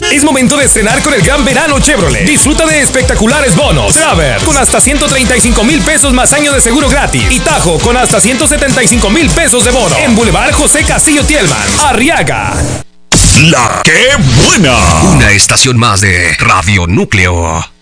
Es momento de estrenar con el Gran Verano Chevrolet. Disfruta de espectaculares bonos. Traver con hasta 135,000 pesos más año de seguro gratis. Y Tajo con hasta 175,000 pesos de bono. En Boulevard José Castillo Tielman, Arriaga. La que buena. Una estación más de Radio Núcleo.